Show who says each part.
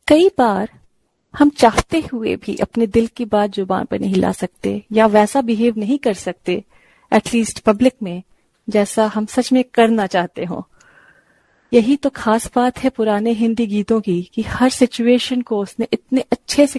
Speaker 1: कई बार हम चाहते हुए भी अपने दिल की बात जुबान पर नहीं ला सकते या वैसा बिहेव नहीं कर सकते, एटलीस्ट पब्लिक में, जैसा हम सच में करना चाहते हो। यही तो खास बात है पुराने हिंदी गीतों की कि हर सिचुएशन को उसने इतने अच्छे से